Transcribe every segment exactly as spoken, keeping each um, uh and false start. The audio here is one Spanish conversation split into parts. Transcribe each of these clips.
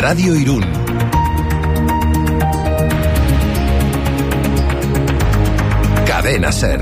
Radio Irún. Cadena SER.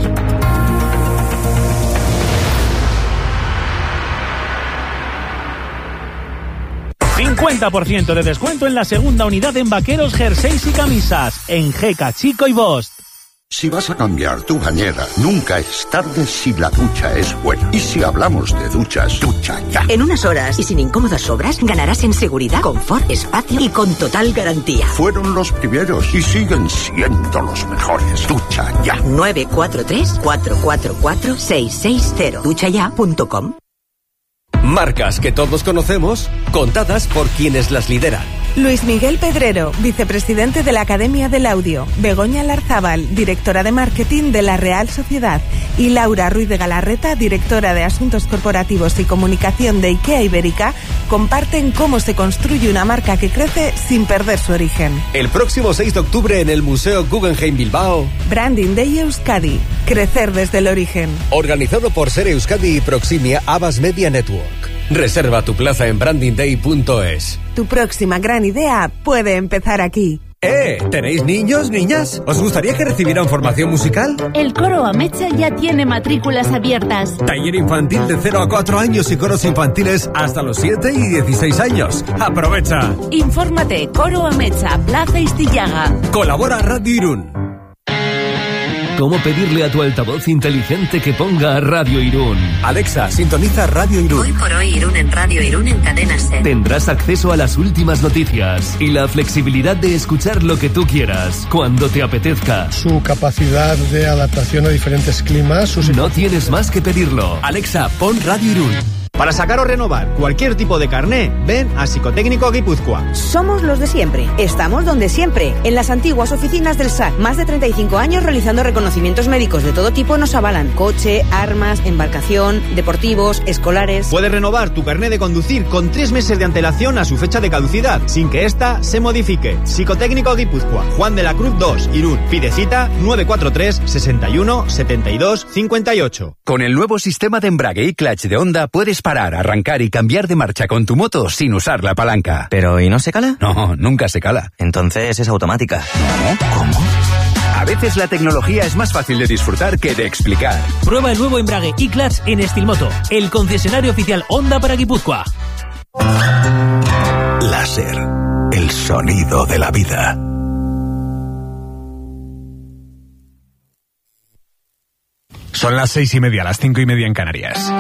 cincuenta por ciento de descuento en la segunda unidad en vaqueros, jerseys y camisas en Jeca, Chico y Bost. Si vas a cambiar tu bañera, nunca es tarde si la ducha es buena. Y si hablamos de duchas, ducha ya. En unas horas y sin incómodas sobras, ganarás en seguridad, confort, espacio y con total garantía. Fueron los primeros y siguen siendo los mejores. Ducha ya. nueve cuatro tres, cuatro cuatro cuatro, seis seis cero. ducha ya punto com. Marcas que todos conocemos, contadas por quienes las lideran. Luis Miguel Pedrero, vicepresidente de la Academia del Audio. Begoña Larzábal, directora de marketing de la Real Sociedad. Y Laura Ruiz de Galarreta, directora de Asuntos Corporativos y Comunicación de IKEA Ibérica, comparten cómo se construye una marca que crece sin perder su origen. El próximo seis de octubre en el Museo Guggenheim Bilbao. Branding Day Euskadi. Crecer desde el origen. Organizado por Ser Euskadi y Proximia Abbas Media Network. Reserva tu plaza en branding day punto es. Tu próxima gran idea puede empezar aquí. ¡Eh! ¿Tenéis niños, niñas? ¿Os gustaría que recibieran formación musical? El coro Amecha ya tiene matrículas abiertas. Taller infantil de cero a cuatro años y coros infantiles hasta los siete y dieciséis años. ¡Aprovecha! Infórmate, coro Amecha, Plaza Istillaga. Colabora Radio Irún. ¿Cómo pedirle a tu altavoz inteligente que ponga Radio Irún? Alexa, sintoniza Radio Irún. Hoy por hoy Irún en Radio Irún en Cadena SER. Tendrás acceso a las últimas noticias y la flexibilidad de escuchar lo que tú quieras, cuando te apetezca. Su capacidad de adaptación a diferentes climas. Sus... No tienes más que pedirlo. Alexa, pon Radio Irún. Para sacar o renovar cualquier tipo de carné, ven a Psicotécnico Guipúzcoa. Somos los de siempre. Estamos donde siempre. En las antiguas oficinas del S A C. Más de treinta y cinco años realizando reconocimientos médicos de todo tipo nos avalan. Coche, armas, embarcación, deportivos, escolares. Puedes renovar tu carné de conducir con tres meses de antelación a su fecha de caducidad, sin que ésta se modifique. Psicotécnico Guipúzcoa. Juan de la Cruz dos, Irún. Pide cita nueve cuatro tres, sesenta y uno, setenta y dos, cincuenta y ocho. Con el nuevo sistema de embrague y clutch de Honda puedes parar, arrancar y cambiar de marcha con tu moto sin usar la palanca. ¿Pero y no se cala? No, nunca se cala. Entonces es automática. ¿No? ¿Cómo? A veces la tecnología es más fácil de disfrutar que de explicar. Prueba el nuevo embrague y clutch en Estilmoto, el concesionario oficial Honda para Guipúzcoa. Láser, el sonido de la vida. Son las seis y media, las cinco y media en Canarias.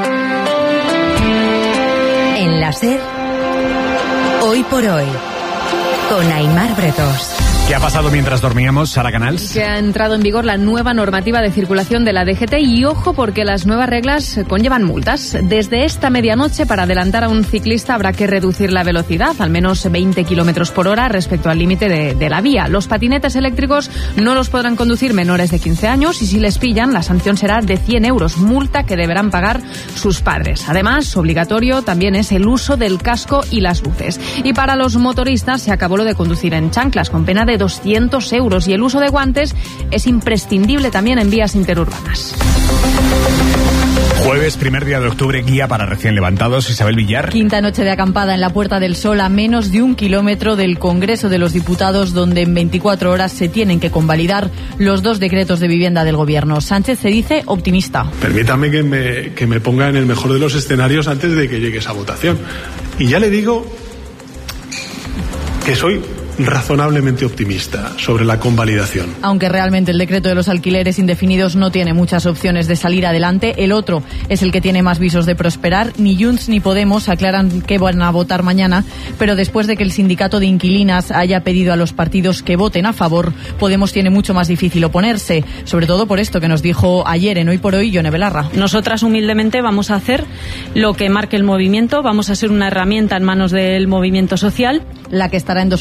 En la SER, hoy por hoy, con Aimar Bretos. ¿Qué ha pasado mientras dormíamos, Sara Canals? Que ha entrado en vigor la nueva normativa de circulación de la D G T y ojo porque las nuevas reglas conllevan multas. Desde esta medianoche, para adelantar a un ciclista habrá que reducir la velocidad, al menos veinte kilómetros por hora respecto al límite de, de la vía. Los patinetes eléctricos no los podrán conducir menores de quince años y si les pillan la sanción será de cien euros, multa que deberán pagar sus padres. Además, obligatorio también es el uso del casco y las luces. Y para los motoristas se acabó lo de conducir en chanclas, con pena de doscientos euros, y el uso de guantes es imprescindible también en vías interurbanas. Jueves, primer día de octubre, guía para recién levantados. Isabel Villar. Quinta noche de acampada en la Puerta del Sol, a menos de un kilómetro del Congreso de los Diputados, donde en veinticuatro horas se tienen que convalidar los dos decretos de vivienda del Gobierno. Sánchez se dice optimista. Permítame que me, que me ponga en el mejor de los escenarios antes de que llegue esa votación. Y ya le digo que soy razonablemente optimista sobre la convalidación. Aunque realmente el decreto de los alquileres indefinidos no tiene muchas opciones de salir adelante, el otro es el que tiene más visos de prosperar. Ni Junts ni Podemos aclaran que van a votar mañana, pero después de que el sindicato de inquilinas haya pedido a los partidos que voten a favor, Podemos tiene mucho más difícil oponerse, sobre todo por esto que nos dijo ayer en Hoy por Hoy Yone Belarra. Nosotras humildemente vamos a hacer lo que marque el movimiento, vamos a ser una herramienta en manos del movimiento social. La que estará en dos horas aquí en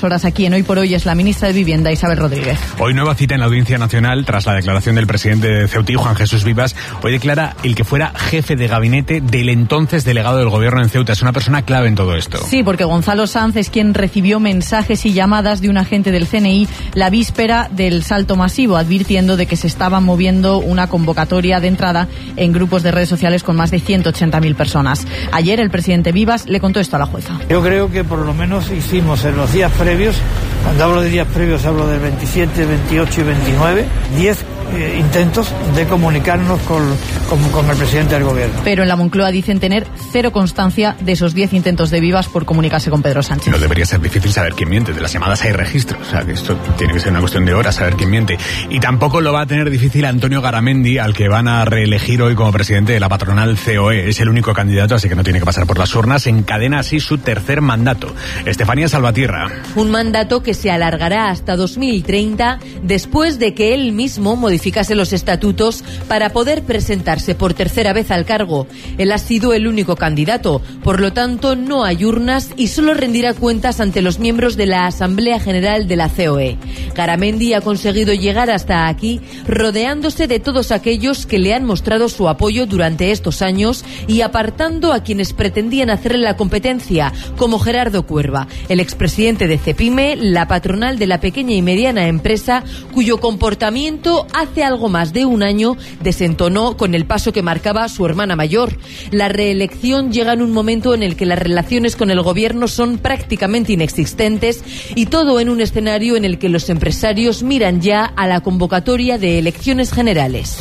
quien hoy por hoy es la ministra de Vivienda, Isabel Rodríguez. Hoy nueva cita en la Audiencia Nacional tras la declaración del presidente de Ceutí, Juan Jesús Vivas. Hoy declara el que fuera jefe de gabinete del entonces delegado del gobierno en Ceuta. Es una persona clave en todo esto. Sí, porque Gonzalo Sanz es quien recibió mensajes y llamadas de un agente del C N I la víspera del salto masivo, advirtiendo de que se estaba moviendo una convocatoria de entrada en grupos de redes sociales con más de ciento ochenta mil personas. Ayer el presidente Vivas le contó esto a la jueza. Yo creo que por lo menos hicimos en los días previos, cuando hablo de días previos hablo del veintisiete, veintiocho y veintinueve, diez eh, intentos de comunicarnos con, con, con el presidente del gobierno. Pero en la Moncloa dicen tener cero constancia de esos diez intentos de Vivas por comunicarse con Pedro Sánchez. No debería ser difícil saber quién miente. De las llamadas hay registro. O sea, que esto tiene que ser una cuestión de horas saber quién miente. Y tampoco lo va a tener difícil Antonio Garamendi, al que van a reelegir hoy como presidente de la patronal C O E. Es el único candidato, así que no tiene que pasar por las urnas. Encadena así su tercer mandato. Estefanía Salvatierra. Un mandato que se alargará hasta dos mil treinta, después de que él mismo modificase los estatutos para poder presentarse por tercera vez al cargo. Él ha sido el único candidato, por lo tanto no hay urnas y solo rendirá cuentas ante los miembros de la Asamblea General de la C O E. Garamendi ha conseguido llegar hasta aquí rodeándose de todos aquellos que le han mostrado su apoyo durante estos años y apartando a quienes pretendían hacerle la competencia, como Gerardo Cuerva, el expresidente de Cepime, la patronal de la pequeña y mediana empresa, cuyo comportamiento hace algo más de un año desentonó con el paso que marcaba su hermana mayor. La reelección llega en un momento en el que las relaciones con el gobierno son prácticamente inexistentes y todo en un escenario en el que los empresarios miran ya a la convocatoria de elecciones generales.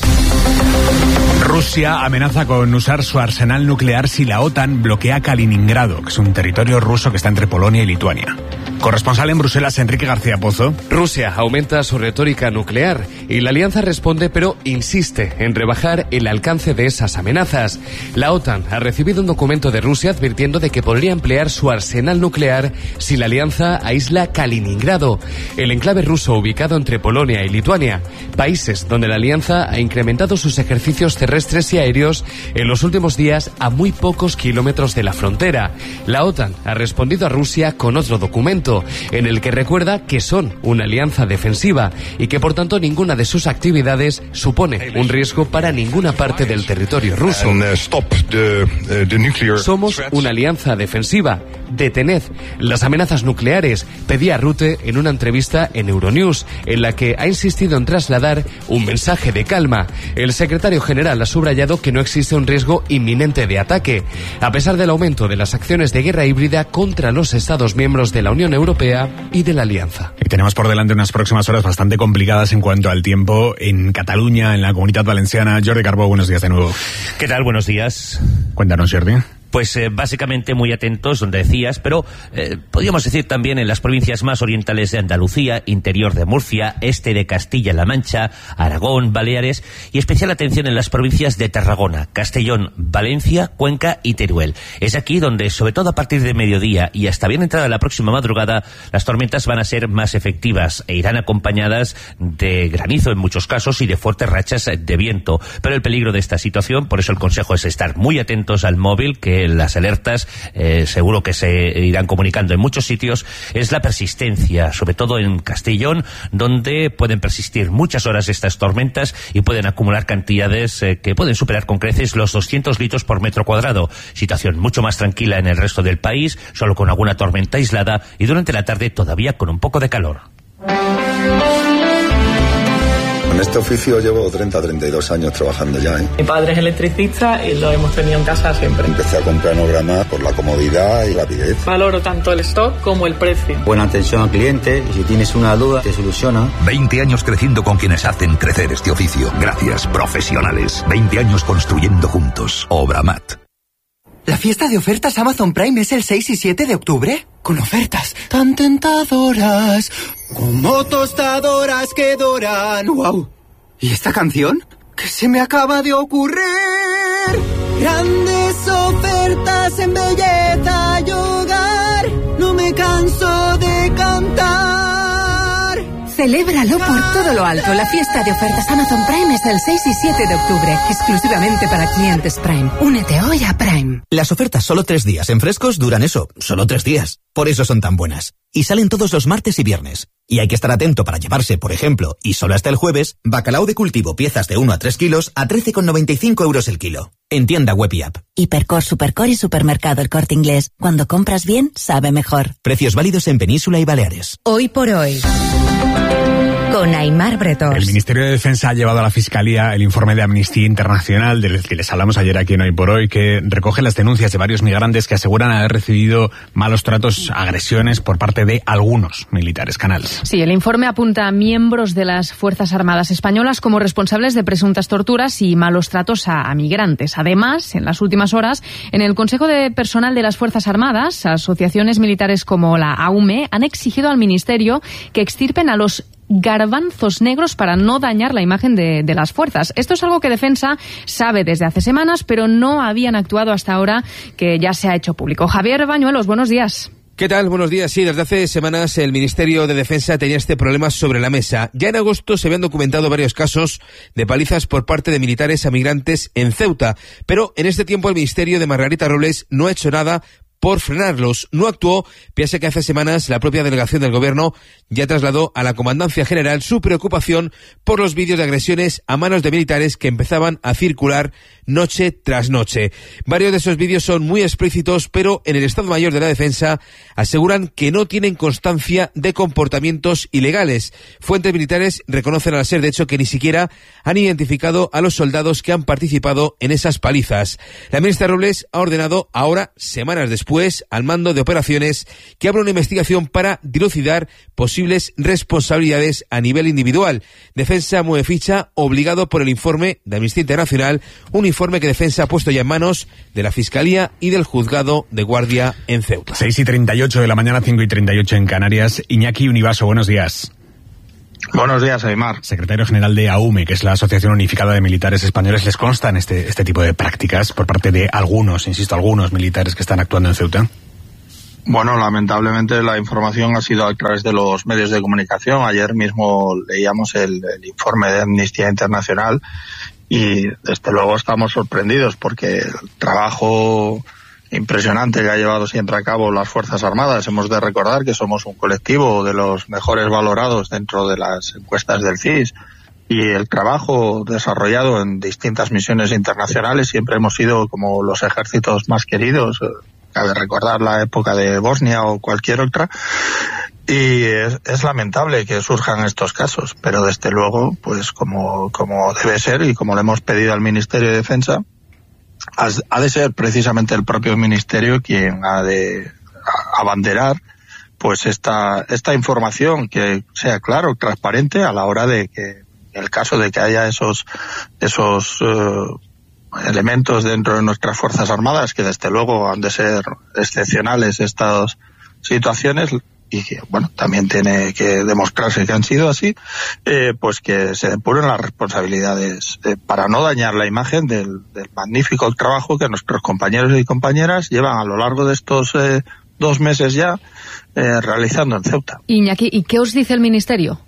Rusia amenaza con usar su arsenal nuclear si la OTAN bloquea Kaliningrado, que es un territorio ruso que está entre Polonia y Lituania. Corresponsal en Bruselas, Enrique García Pozo. Rusia aumenta su retórica nuclear y la alianza responde, pero insiste en rebajar el alcance de esas amenazas. La OTAN ha recibido un documento de Rusia advirtiendo de que podría emplear su arsenal nuclear si la alianza aísla Kaliningrado, el enclave ruso ubicado entre Polonia y Lituania, países donde la alianza ha incrementado sus ejercicios terrestres y aéreos en los últimos días a muy pocos kilómetros de la frontera. La OTAN ha respondido a Rusia con otro documento en el que recuerda que son una alianza defensiva y que por tanto ninguna de sus actividades supone un riesgo para ninguna parte del territorio ruso. Somos una alianza defensiva. Detened las amenazas nucleares, pedía Rutte en una entrevista en Euronews, en la que ha insistido en trasladar un mensaje de calma. El secretario general ha subrayado que no existe un riesgo inminente de ataque, a pesar del aumento de las acciones de guerra híbrida contra los Estados miembros de la Unión Europea y de la Alianza. Y tenemos por delante unas próximas horas bastante complicadas en cuanto al tiempo en Cataluña, en la Comunidad Valenciana. Jordi Carbó, buenos días de nuevo. ¿Qué tal? Buenos días. Cuéntanos, Jordi. Pues eh, básicamente muy atentos donde decías, pero eh, podríamos decir también en las provincias más orientales de Andalucía, interior de Murcia, este de Castilla-La Mancha, Aragón, Baleares, y especial atención en las provincias de Tarragona, Castellón, Valencia, Cuenca y Teruel. Es aquí donde, sobre todo a partir de mediodía y hasta bien entrada la próxima madrugada, las tormentas van a ser más efectivas e irán acompañadas de granizo en muchos casos y de fuertes rachas de viento. Pero el peligro de esta situación, por eso el consejo es estar muy atentos al móvil, que las alertas eh, seguro que se irán comunicando en muchos sitios, es la persistencia, sobre todo en Castellón, donde pueden persistir muchas horas estas tormentas y pueden acumular cantidades eh, que pueden superar con creces los doscientos litros por metro cuadrado. Situación mucho más tranquila en el resto del país, solo con alguna tormenta aislada y durante la tarde todavía con un poco de calor. En este oficio llevo treinta a treinta y dos años trabajando ya, ¿eh? Mi padre es electricista y lo hemos tenido en casa siempre. Empecé a comprar Nograma por la comodidad y la rapidez. Valoro tanto el stock como el precio. Buena atención al cliente y si tienes una duda te soluciona. veinte años creciendo con quienes hacen crecer este oficio. Gracias, profesionales. veinte años construyendo juntos. Obramat. ¿La fiesta de ofertas Amazon Prime es el seis y siete de octubre? Con ofertas tan tentadoras, como tostadoras que doran. ¡Wow! ¿Y esta canción? ¿Qué se me acaba de ocurrir? Grandes ofertas en belleza y hogar, no me canso de cantar. Celébralo por todo lo alto. La fiesta de ofertas Amazon Prime es el seis y siete de octubre, exclusivamente para clientes Prime. Únete hoy a Prime. Las ofertas solo tres días en Frescos duran eso, solo tres días. Por eso son tan buenas. Y salen todos los martes y viernes. Y hay que estar atento para llevarse, por ejemplo, y solo hasta el jueves, bacalao de cultivo piezas de uno a tres kilos a trece con noventa y cinco euros el kilo. En tienda web y app. Hipercor, Supercor y Supermercado El Corte Inglés. Cuando compras bien, sabe mejor. Precios válidos en Península y Baleares. Hoy por hoy. Con Aimar Bretós. El Ministerio de Defensa ha llevado a la Fiscalía el informe de Amnistía Internacional, del que les hablamos ayer aquí en Hoy por Hoy, que recoge las denuncias de varios migrantes que aseguran haber recibido malos tratos, agresiones por parte de algunos militares. Canals. Sí, el informe apunta a miembros de las Fuerzas Armadas españolas como responsables de presuntas torturas y malos tratos a, a migrantes. Además, en las últimas horas, en el Consejo de Personal de las Fuerzas Armadas, asociaciones militares como la A U M E han exigido al Ministerio que extirpen a los garbanzos negros para no dañar la imagen de, de las fuerzas. Esto es algo que Defensa sabe desde hace semanas, pero no habían actuado hasta ahora, que ya se ha hecho público. Javier Bañuelos, buenos días. ¿Qué tal? Buenos días. Sí, desde hace semanas el Ministerio de Defensa tenía este problema sobre la mesa. Ya en agosto se habían documentado varios casos de palizas por parte de militares a migrantes en Ceuta, pero en este tiempo el Ministerio de Margarita Robles no ha hecho nada por frenarlos. No actuó, pese a que hace semanas la propia delegación del Gobierno ya trasladó a la Comandancia General su preocupación por los vídeos de agresiones a manos de militares que empezaban a circular noche tras noche. Varios de esos vídeos son muy explícitos, pero en el Estado Mayor de la Defensa aseguran que no tienen constancia de comportamientos ilegales. Fuentes militares reconocen al SER, de hecho, que ni siquiera han identificado a los soldados que han participado en esas palizas. La ministra Robles ha ordenado ahora, semanas después, Pues, al mando de operaciones, que abra una investigación para dilucidar posibles responsabilidades a nivel individual. Defensa mueve ficha, obligado por el informe de Amnistía Internacional, un informe que Defensa ha puesto ya en manos de la Fiscalía y del Juzgado de Guardia en Ceuta. seis y treinta y ocho de la mañana, cinco y treinta y ocho en Canarias. Iñaki Univaso, buenos días. Buenos días, Aimar. Secretario general de A U M E, que es la Asociación Unificada de Militares Españoles. ¿Les constan este, este tipo de prácticas por parte de algunos, insisto, algunos militares que están actuando en Ceuta? Bueno, lamentablemente la información ha sido a través de los medios de comunicación. Ayer mismo leíamos el, el informe de Amnistía Internacional y desde luego estamos sorprendidos porque el trabajo impresionante que ha llevado siempre a cabo las Fuerzas Armadas. Hemos de recordar que somos un colectivo de los mejores valorados dentro de las encuestas del C I S y el trabajo desarrollado en distintas misiones internacionales siempre hemos sido como los ejércitos más queridos. Cabe recordar la época de Bosnia o cualquier otra. Y es, es lamentable que surjan estos casos, pero desde luego, pues como, como debe ser y como le hemos pedido al Ministerio de Defensa, ha de ser precisamente el propio Ministerio quien ha de abanderar pues esta esta información, que sea claro, transparente a la hora de que, en el caso de que haya esos esos uh, elementos dentro de nuestras Fuerzas Armadas, que desde luego han de ser excepcionales estas situaciones, y que, bueno, también tiene que demostrarse que han sido así, eh, pues que se depuren las responsabilidades eh, para no dañar la imagen del, del magnífico trabajo que nuestros compañeros y compañeras llevan a lo largo de estos eh, dos meses ya eh, realizando en Ceuta. Iñaki, ¿y qué os dice el Ministerio?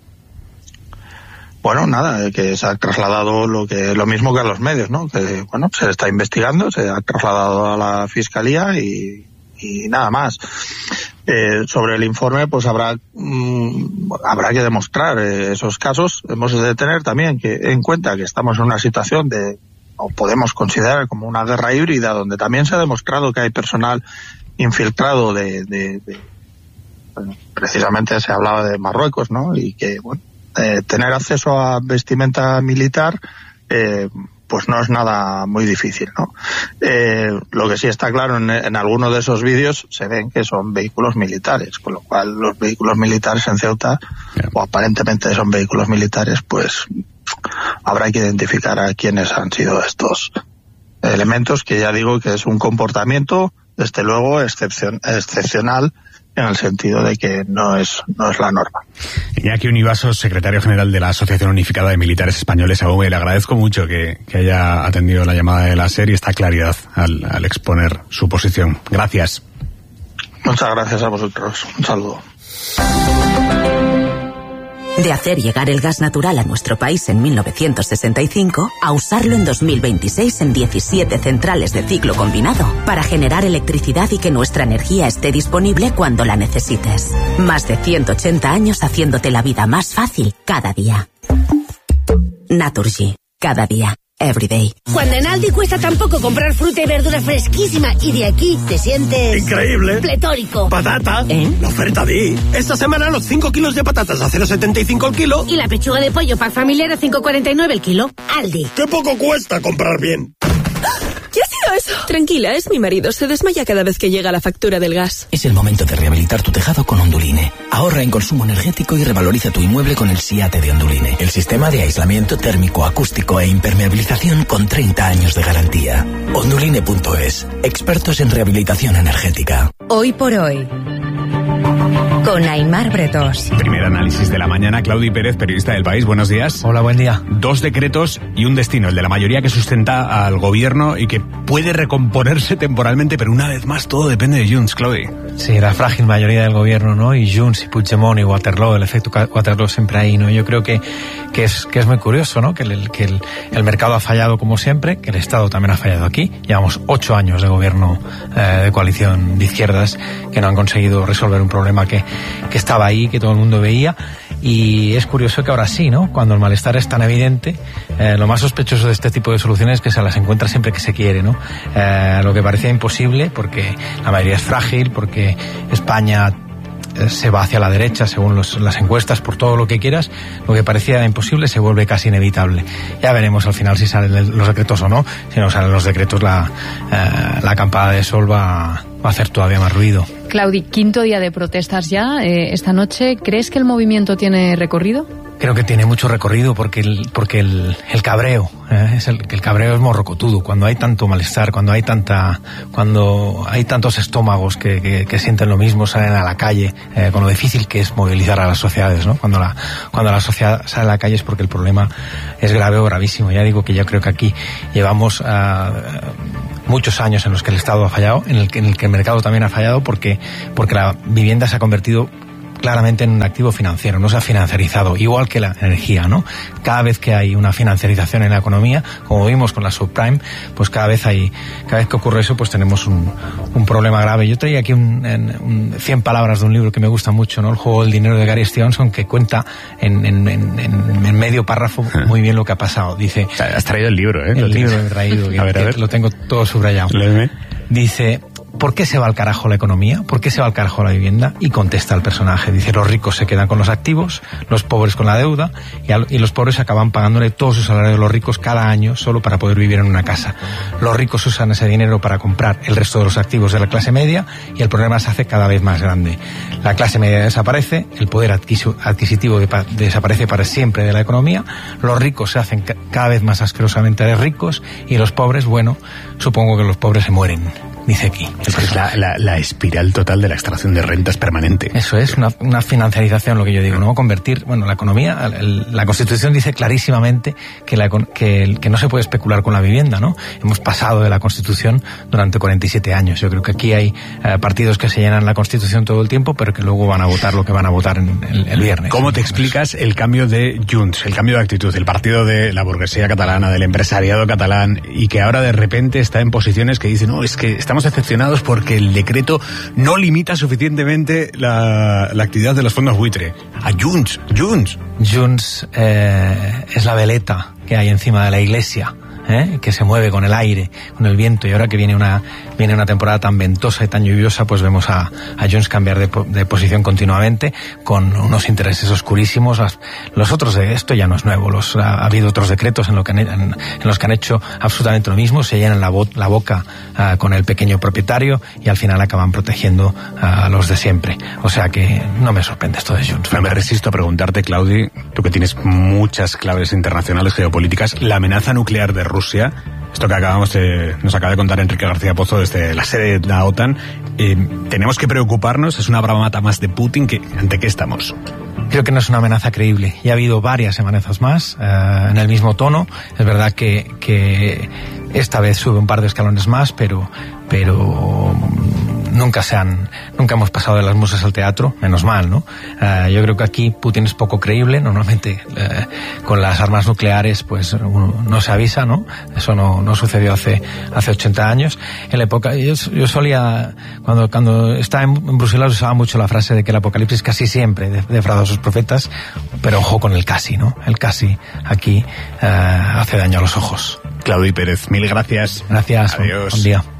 Bueno, nada, que se ha trasladado lo que lo mismo que a los medios, ¿no? Que, bueno, se está investigando, se ha trasladado a la Fiscalía y, y nada más. Eh, sobre el informe, pues habrá mmm, habrá que demostrar eh, esos casos. Hemos de tener también que en cuenta que estamos en una situación de, o podemos considerar como una guerra híbrida, donde también se ha demostrado que hay personal infiltrado de, de, de bueno, precisamente se hablaba de Marruecos, ¿no? Y que, bueno, eh, tener acceso a vestimenta militar eh, pues no es nada muy difícil, ¿no? Eh, lo que sí está claro, en, en algunos de esos vídeos se ven que son vehículos militares, con lo cual los vehículos militares en Ceuta, yeah. o aparentemente son vehículos militares, pues habrá que identificar a quiénes han sido estos elementos, que ya digo que es un comportamiento, desde luego, excepcion, excepcional, en el sentido de que no es no es la norma. Iñaki Univaso, secretario general de la Asociación Unificada de Militares Españoles, A U M E, le agradezco mucho que, que haya atendido la llamada de la SER y esta claridad al, al exponer su posición. Gracias. Muchas gracias a vosotros. Un saludo. De hacer llegar el gas natural a nuestro país en mil novecientos sesenta y cinco a usarlo en dos mil veintiséis en diecisiete centrales de ciclo combinado para generar electricidad y que nuestra energía esté disponible cuando la necesites. Más de ciento ochenta años haciéndote la vida más fácil cada día. Naturgy. Cada día. Everyday. Cuando en Aldi cuesta tan poco comprar fruta y verdura fresquísima y de aquí te sientes... ¡increíble! Pletórico. ¡Patata! ¿Eh? La oferta Di. Esta semana los cinco kilos de patatas a cero coma setenta y cinco el kilo. Y la pechuga de pollo pack familiar a cinco coma cuarenta y nueve el kilo. Aldi. ¡Qué poco cuesta comprar bien! ¿Qué ha sido eso? Tranquila, es mi marido. Se desmaya cada vez que llega la factura del gas. Es el momento de rehabilitar tu tejado con Onduline. Ahorra en consumo energético y revaloriza tu inmueble con el SIATE de Onduline. El sistema de aislamiento térmico, acústico e impermeabilización con treinta años de garantía. Onduline punto es. Expertos en rehabilitación energética. Hoy por hoy. Con Aimar Bretos. Primer análisis de la mañana. Claudi Pérez, periodista del País. Buenos días. Hola, buen día. Dos decretos y un destino, el de la mayoría que sustenta al gobierno y que puede recomponerse temporalmente, pero una vez más todo depende de Junts, Claudi. Sí, la frágil mayoría del gobierno, ¿no? Y Junts y Puigdemont y Waterloo, el efecto Waterloo siempre ahí, ¿no? Yo creo que, que, es, que es muy curioso, ¿no? Que, el, que el, el mercado ha fallado como siempre, que el Estado también ha fallado aquí. Llevamos ocho años de gobierno eh, de coalición de izquierdas que no han conseguido resolver un problema que, que estaba ahí, que todo el mundo veía. Y es curioso que ahora sí, ¿no? Cuando el malestar es tan evidente, eh, lo más sospechoso de este tipo de soluciones es que se las encuentra siempre que se quiere, ¿no? Eh, lo que parecía imposible, porque la mayoría es frágil, porque España se va hacia la derecha según los, las encuestas, por todo lo que quieras, lo que parecía imposible se vuelve casi inevitable. Ya veremos al final si salen los decretos o no. Si no salen los decretos, la, eh, la acampada de sol va, va a hacer todavía más ruido. Claudi, quinto día de protestas ya, eh, esta noche. ¿Crees que el movimiento tiene recorrido? Creo que tiene mucho recorrido porque el, porque el, el cabreo, eh, es el, el cabreo es morrocotudo. Cuando hay tanto malestar, cuando hay tanta, cuando hay tantos estómagos que, que, que sienten lo mismo, salen a la calle, eh, con lo difícil que es movilizar a las sociedades, ¿no? Cuando la, cuando la sociedad sale a la calle es porque el problema es grave o gravísimo. Ya digo que yo creo que aquí llevamos uh, muchos años en los que el Estado ha fallado, en el que, en el que el mercado también ha fallado, porque, porque la vivienda se ha convertido claramente en un activo financiero, no se ha financiarizado, igual que la energía, ¿no? Cada vez que hay una financiarización en la economía, como vimos con la subprime, pues cada vez hay, cada vez que ocurre eso, pues tenemos un, un problema grave. Yo traía aquí un, un, cien palabras de un libro que me gusta mucho, ¿no? El juego del dinero de Gary Stevenson, que cuenta en, en, en, en medio párrafo muy bien lo que ha pasado. Dice... Has traído el libro, ¿eh? El libro he traído, que, a ver, a ver. Lo tengo todo subrayado. Léeme. Dice... ¿Por qué se va al carajo la economía? ¿Por qué se va al carajo la vivienda? Y contesta el personaje. Dice, los ricos se quedan con los activos, los pobres con la deuda, y, al, y los pobres acaban pagándole todo su salario a los ricos cada año solo para poder vivir en una casa. Los ricos usan ese dinero para comprar el resto de los activos de la clase media y el problema se hace cada vez más grande. La clase media desaparece, el poder adquisitivo de, desaparece para siempre de la economía, los ricos se hacen cada vez más asquerosamente ricos y los pobres, bueno, supongo que los pobres se mueren. Dice aquí. Es la, la, la espiral total de la extracción de rentas permanente. Eso es, una, una financiarización, lo que yo digo, ¿no? Convertir, bueno, la economía, el, la Constitución dice clarísimamente que, la, que, que no se puede especular con la vivienda, ¿no? Hemos pasado de la Constitución durante cuarenta y siete años. Yo creo que aquí hay eh, partidos que se llenan la Constitución todo el tiempo, pero que luego van a votar lo que van a votar en, el, el viernes. ¿Cómo te explicas el cambio de Junts, el cambio de actitud, el partido de la burguesía catalana, del empresariado catalán, y que ahora de repente está en posiciones que dicen, no, es que está Estamos decepcionados porque el decreto no limita suficientemente la, la actividad de los fondos buitre? A Junts, Junts. Junts eh, es la veleta que hay encima de la iglesia, ¿eh? Que se mueve con el aire, con el viento, y ahora que viene una viene una temporada tan ventosa y tan lluviosa, pues vemos a, a Junts cambiar de, de posición continuamente, con unos intereses oscurísimos. Las, los otros de esto ya no es nuevo, los, ha, ha habido otros decretos en, lo que han, en, en los que han hecho absolutamente lo mismo, se llenan la, bo, la boca uh, con el pequeño propietario y al final acaban protegiendo uh, a los de siempre. O sea que no me sorprende esto de Junts. No me resisto a preguntarte, Claudi, tú que tienes muchas claves internacionales geopolíticas, la amenaza nuclear de Rusia, esto que acabamos de, nos acaba de contar Enrique García Pozo desde la sede de la OTAN, eh, ¿tenemos que preocuparnos? ¿Es una bravata más de Putin? Que, ¿ante qué estamos? Creo que no es una amenaza creíble. Ya ha habido varias amenazas más eh, en el mismo tono. Es verdad que, que esta vez sube un par de escalones más, pero, pero nunca se han, nunca hemos pasado de las musas al teatro, menos mal, ¿no? Uh, yo creo que aquí Putin es poco creíble. Normalmente uh, con las armas nucleares pues uno no se avisa, ¿no? Eso no, no sucedió hace hace ochenta años. En la época, yo, yo solía, cuando cuando estaba en, en Bruselas usaba mucho la frase de que el apocalipsis casi siempre defrauda a sus profetas, pero ojo con el casi, ¿no? El casi aquí uh, hace daño a los ojos. Claudio Pérez, mil gracias. Gracias. Adiós. Buen día.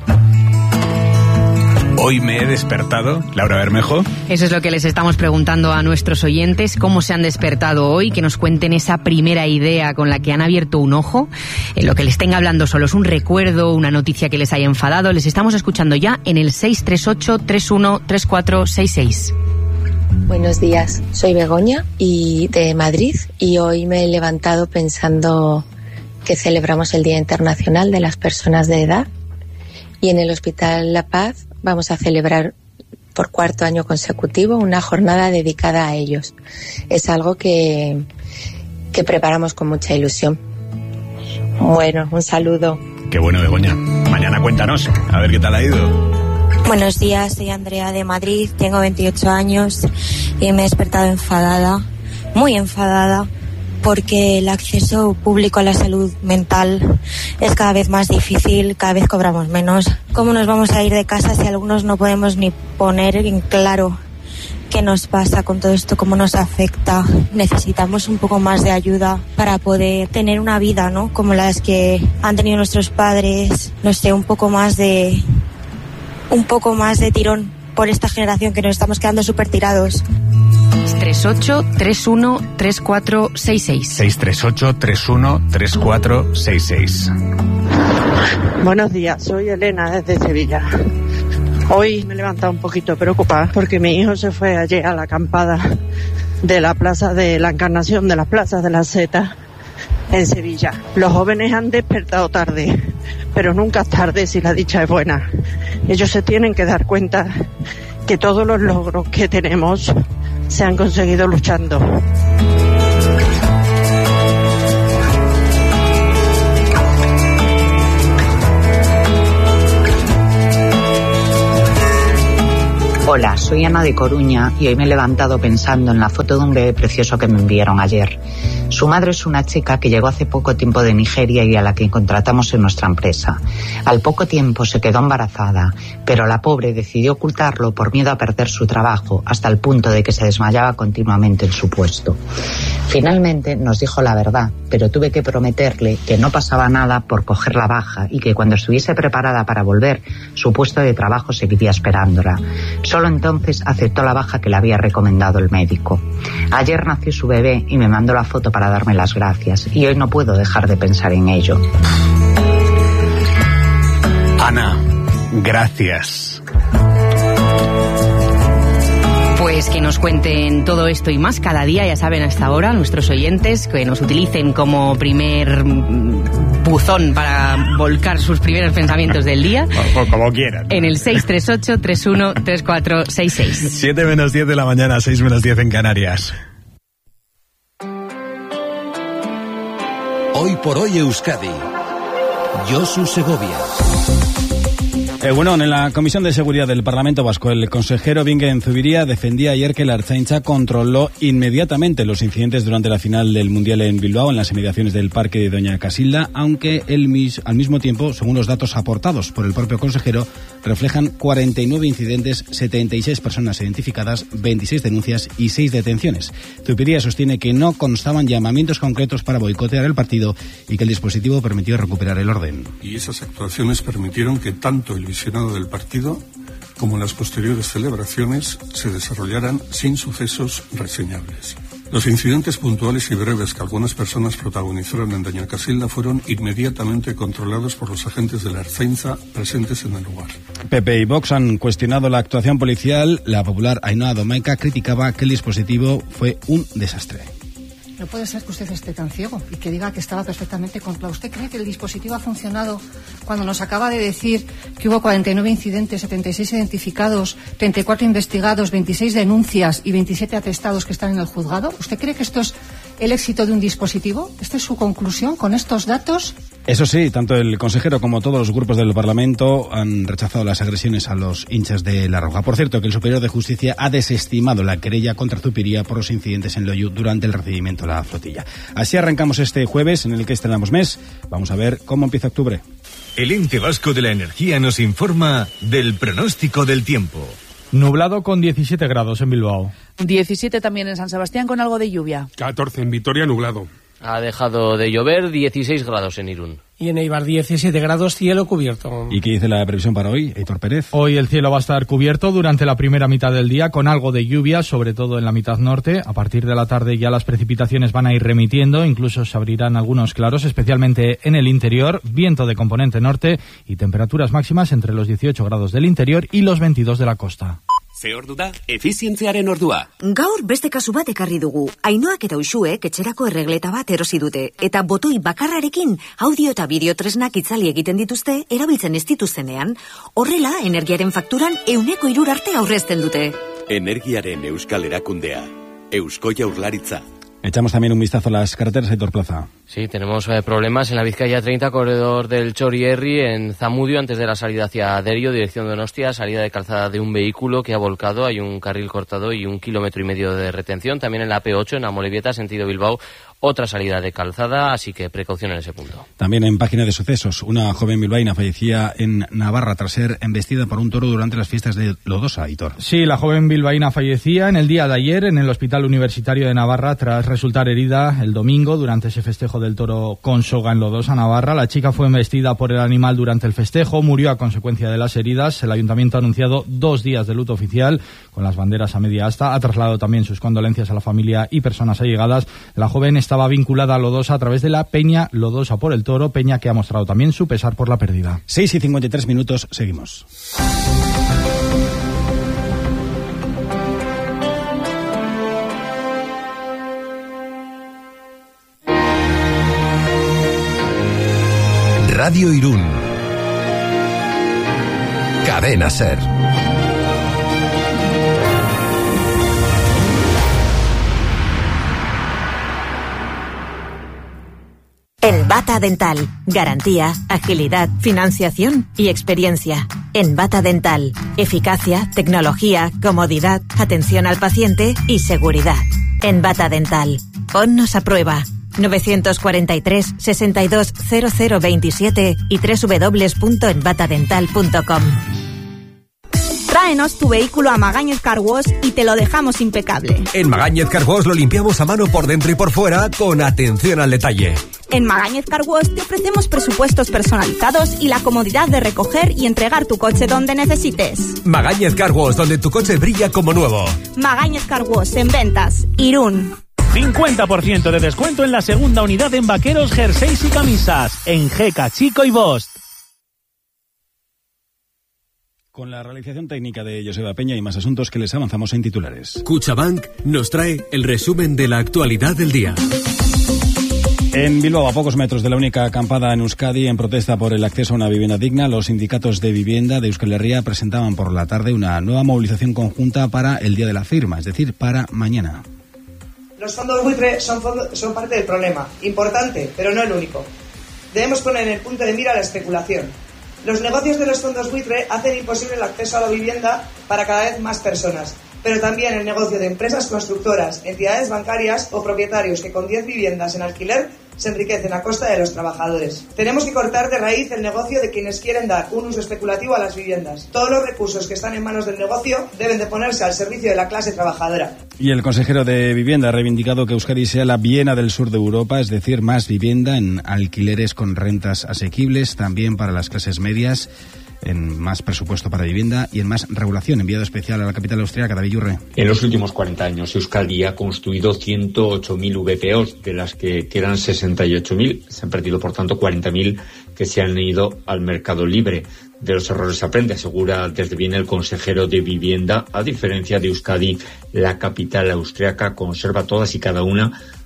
Hoy me he despertado, Laura Bermejo. Eso es lo que les estamos preguntando a nuestros oyentes, cómo se han despertado hoy, que nos cuenten esa primera idea con la que han abierto un ojo, en lo que les tenga hablando solo es un recuerdo, una noticia que les haya enfadado. Les estamos escuchando ya en el seis tres ocho, tres uno, tres cuatro seis seis. Buenos días, soy Begoña y de Madrid y hoy me he levantado pensando que celebramos el Día Internacional de las Personas de Edad y en el Hospital La Paz vamos a celebrar por cuarto año consecutivo una jornada dedicada a ellos. Es algo que, que preparamos con mucha ilusión. Bueno, un saludo. Qué bueno, Begoña. Mañana cuéntanos, a ver qué tal ha ido. Buenos días, soy Andrea de Madrid, tengo veintiocho años y me he despertado enfadada, muy enfadada, porque el acceso público a la salud mental es cada vez más difícil, cada vez cobramos menos. ¿Cómo nos vamos a ir de casa si algunos no podemos ni poner en claro qué nos pasa con todo esto, cómo nos afecta? Necesitamos un poco más de ayuda para poder tener una vida, ¿no? Como las que han tenido nuestros padres, no sé, un poco más de, un poco más de tirón por esta generación que nos estamos quedando súper tirados. seis tres ocho, tres uno, tres cuatro seis seis. seis tres ocho, tres uno, tres cuatro seis seis. Buenos días, soy Elena desde Sevilla. Hoy me he levantado un poquito preocupada porque mi hijo se fue ayer a la acampada de la plaza de la Encarnación, de las plazas de la Zeta en Sevilla. Los jóvenes han despertado tarde, pero nunca es tarde si la dicha es buena. Ellos se tienen que dar cuenta que todos los logros que tenemos se han conseguido luchando. Hola, soy Ana de Coruña y hoy me he levantado pensando en la foto de un bebé precioso que me enviaron ayer. Su madre es una chica que llegó hace poco tiempo de Nigeria y a la que contratamos en nuestra empresa. Al poco tiempo se quedó embarazada, pero la pobre decidió ocultarlo por miedo a perder su trabajo, hasta el punto de que se desmayaba continuamente en su puesto. Finalmente nos dijo la verdad, pero tuve que prometerle que no pasaba nada por coger la baja y que cuando estuviese preparada para volver, su puesto de trabajo seguiría esperándola. Solo entonces aceptó la baja que le había recomendado el médico. Ayer nació su bebé y me mandó la foto para darme las gracias, y hoy no puedo dejar de pensar en ello. Ana, gracias. Pues que nos cuenten todo esto y más cada día, ya saben, hasta ahora, nuestros oyentes, que nos utilicen como primer buzón para volcar sus primeros pensamientos del día. Como, como quieran. En el seis tres ocho, tres uno, tres cuatro seis seis. siete menos diez de la mañana, seis menos diez en Canarias. Hoy por hoy Euskadi. Josu Segovia. Eh, bueno, en la Comisión de Seguridad del Parlamento Vasco, el consejero Bingen Zubiría defendía ayer que la Ertzaintza controló inmediatamente los incidentes durante la final del Mundial en Bilbao, en las inmediaciones del Parque de Doña Casilda, aunque él mis, al mismo tiempo, según los datos aportados por el propio consejero, reflejan cuarenta y nueve incidentes, setenta y seis personas identificadas, veintiséis denuncias y seis detenciones. Zubiría sostiene que no constaban llamamientos concretos para boicotear el partido y que el dispositivo permitió recuperar el orden. Y esas actuaciones permitieron que tanto el visionado del partido como las posteriores celebraciones se desarrollaran sin sucesos reseñables. Los incidentes puntuales y breves que algunas personas protagonizaron en Doña Casilda fueron inmediatamente controlados por los agentes de la Ertzaintza presentes en el lugar. P P y Vox han cuestionado la actuación policial. La popular Ainhoa Domaica criticaba que el dispositivo fue un desastre. No puede ser que usted esté tan ciego y que diga que estaba perfectamente controlado. ¿Usted cree que el dispositivo ha funcionado cuando nos acaba de decir que hubo cuarenta y nueve incidentes, setenta y seis identificados, treinta y cuatro investigados, veintiséis denuncias y veintisiete atestados que están en el juzgado? ¿Usted cree que esto es el éxito de un dispositivo? ¿Esta es su conclusión con estos datos? Eso sí, tanto el consejero como todos los grupos del Parlamento han rechazado las agresiones a los hinchas de La Roja. Por cierto, que el Superior de Justicia ha desestimado la querella contra Zupiria por los incidentes en Loiu durante el recibimiento de la flotilla. Así arrancamos este jueves, en el que estrenamos mes. Vamos a ver cómo empieza octubre. El Ente Vasco de la Energía nos informa del pronóstico del tiempo. Nublado con diecisiete grados en Bilbao. diecisiete también en San Sebastián con algo de lluvia. catorce en Vitoria, nublado. Ha dejado de llover, dieciséis grados en Irún. Y en Eibar diecisiete grados, cielo cubierto. ¿Y qué dice la previsión para hoy, Heitor Pérez? Hoy el cielo va a estar cubierto durante la primera mitad del día con algo de lluvia, sobre todo en la mitad norte. A partir de la tarde ya las precipitaciones van a ir remitiendo, incluso se abrirán algunos claros, especialmente en el interior. Viento de componente norte y temperaturas máximas entre los dieciocho grados del interior y los veintidós de la costa. Ze ordu da, efizientziaren ordua. Gaur beste kasu bat ekarri dugu. Ainoak eta Uxuek etxerako erregleta bat erosi dute. Eta botoi bakarrarekin audio eta bideo tresnak itzali egiten dituzte erabiltzen ez dituztenean. Horrela, energiaren fakturan euneko irur arte aurrezten dute. Energiaren euskal erakundea. Eusko Jaurlaritza. Echamos también un vistazo a las carreteras, Aitor Plaza. Sí, tenemos eh, problemas en la Vizcaya treinta, corredor del Txorierri, en Zamudio, antes de la salida hacia Derio, dirección Donostia, salida de calzada de un vehículo que ha volcado, hay un carril cortado y un kilómetro y medio de retención. También en la P ocho, en Amorebieta, sentido Bilbao, otra salida de calzada, así que precaución en ese punto. También en página de sucesos, una joven bilbaína fallecía en Navarra tras ser embestida por un toro durante las fiestas de Lodosa, Aitor. Sí, la joven bilbaína fallecía en el día de ayer en el Hospital Universitario de Navarra tras resultar herida el domingo durante ese festejo del toro con soga en Lodosa, Navarra. La chica fue embestida por el animal durante el festejo, murió a consecuencia de las heridas. El ayuntamiento ha anunciado dos días de luto oficial con las banderas a media asta. Ha trasladado también sus condolencias a la familia y personas allegadas. La joven está estaba vinculada a Lodosa a través de la Peña Lodosa por el Toro, Peña que ha mostrado también su pesar por la pérdida. seis y cincuenta y tres minutos, seguimos. Radio Irún. Cadena Ser. En Bata Dental, garantía, agilidad, financiación y experiencia. En Bata Dental, eficacia, tecnología, comodidad, atención al paciente y seguridad. En Bata Dental, ponnos a prueba. novecientos cuarenta y tres, sesenta y dos, cero cero veintisiete y doble u doble u doble u punto en bata dental punto com. Tráenos tu vehículo a Magañez Car Wash y te lo dejamos impecable. En Magañez Car Wash lo limpiamos a mano por dentro y por fuera con atención al detalle. En Magañez Car Wash te ofrecemos presupuestos personalizados y la comodidad de recoger y entregar tu coche donde necesites. Magañez Car Wash, donde tu coche brilla como nuevo. Magañez Car Wash, en ventas, Irún. cincuenta por ciento de descuento en la segunda unidad en vaqueros, jerseys y camisas. En Jeca, Chico y Bost. Con la realización técnica de Joseba Peña y más asuntos que les avanzamos en titulares. Cuchabank nos trae el resumen de la actualidad del día. En Bilbao, a pocos metros de la única acampada en Euskadi en protesta por el acceso a una vivienda digna, los sindicatos de vivienda de Euskal Herria presentaban por la tarde una nueva movilización conjunta para el día de la firma, es decir, para mañana. Los fondos buitre son, fondo, son parte del problema, importante, pero no el único. Debemos poner en el punto de mira la especulación. Los negocios de los fondos buitre hacen imposible el acceso a la vivienda para cada vez más personas, pero también el negocio de empresas constructoras, entidades bancarias o propietarios que con diez viviendas en alquiler se enriquecen a costa de los trabajadores. Tenemos que cortar de raíz el negocio de quienes quieren dar un uso especulativo a las viviendas. Todos los recursos que están en manos del negocio deben de ponerse al servicio de la clase trabajadora. Y el consejero de Vivienda ha reivindicado que Euskadi sea la Viena del sur de Europa, es decir, más vivienda en alquileres con rentas asequibles, también para las clases medias, en más presupuesto para vivienda y en más regulación. Enviado especial a la capital austriaca, David Yurre. En los últimos cuarenta años, Euskadi ha construido ciento ocho mil V P Os, de las que quedan sesenta y ocho mil. Se han perdido, por tanto, cuarenta mil que se han ido al mercado libre. De los errores se aprende, asegura desde Viena el consejero de Vivienda. A diferencia de Euskadi, la capital austriaca conserva todas y cada una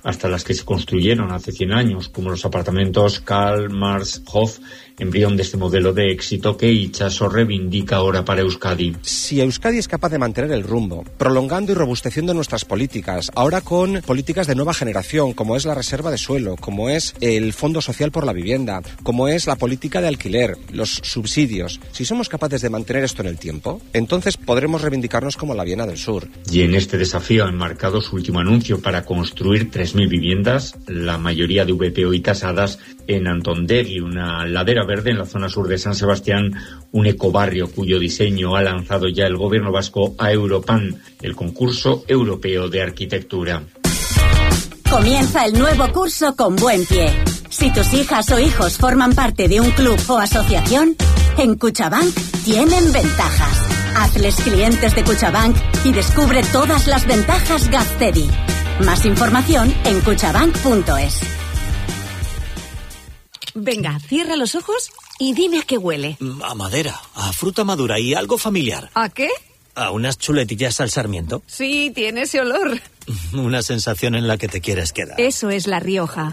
hasta las que se construyeron hace cien años, como los apartamentos Karl Marx Hof, embrión de este modelo de éxito que Itxaso reivindica ahora para Euskadi. Si Euskadi es capaz de mantener el rumbo, prolongando y robusteciendo nuestras políticas, ahora con políticas de nueva generación, como es la reserva de suelo, como es el Fondo Social por la Vivienda, como es la política de alquiler, los subsidios, si somos capaces de mantener esto en el tiempo, entonces podremos reivindicarnos como la Viena del Sur. Y en este desafío ha enmarcado su último anuncio para construir tres mil viviendas, la mayoría de V P O y tasadas, en Antondegui, una ladera verde en la zona sur de San Sebastián, un ecobarrio cuyo diseño ha lanzado ya el gobierno vasco a Europan, el concurso europeo de arquitectura. Comienza el nuevo curso con buen pie. Si tus hijas o hijos forman parte de un club o asociación, en Cuchabank tienen ventajas. Hazles clientes de Cuchabank y descubre todas las ventajas Gaztedi. Más información en cuchabank punto es. Venga, cierra los ojos y dime a qué huele. A madera, a fruta madura y algo familiar. ¿A qué? A unas chuletillas al sarmiento. Sí, tiene ese olor. Una sensación en la que te quieres quedar. Eso es La Rioja.